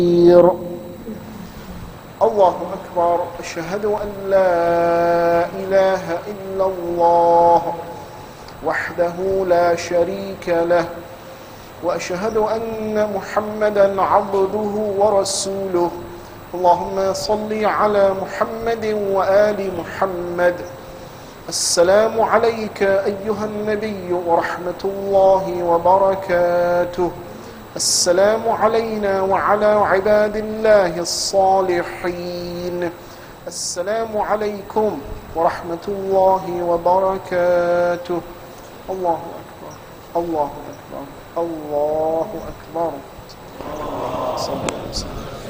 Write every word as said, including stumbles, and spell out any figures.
الله أكبر. أشهد أن لا إله إلا الله وحده لا شريك له وأشهد أن محمدا عبده ورسوله. اللهم صل على محمد وآل محمد. السلام عليك أيها النبي ورحمة الله وبركاته. السلام علينا وعلى عباد الله الصالحين. السلام عليكم ورحمة الله وبركاته. الله أكبر الله أكبر الله أكبر. صلى الله عليه وسلم.